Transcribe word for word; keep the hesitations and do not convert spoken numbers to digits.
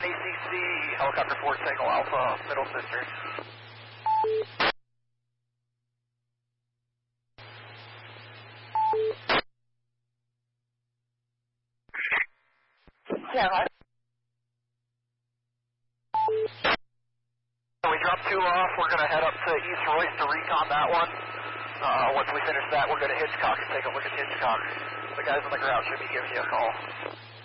C C, helicopter four Tango Alpha, middle sister. Yeah. We dropped two off. We're going to head up to East Royce to recon that one. Uh, once we finish that, we're going to Hitchcock and take a look at Hitchcock. The guys on the ground should be giving you a call.